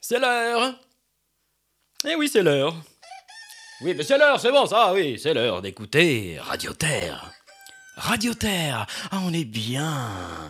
C'est l'heure. Eh oui, c'est l'heure. Oui, mais c'est l'heure, c'est bon ça, oui, c'est l'heure d'écouter Radio Terre. Radio Terre, ah, on est bien.